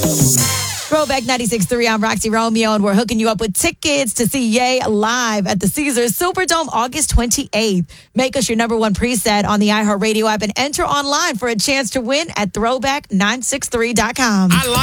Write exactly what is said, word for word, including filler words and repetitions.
Throwback ninety-six point three, I'm Roxy Romeo, and we're hooking you up with tickets to see Ye live at the Caesars Superdome August twenty-eighth. Make us your number one preset on the iHeartRadio app and enter online for a chance to win at throwback nine six three dot com. I like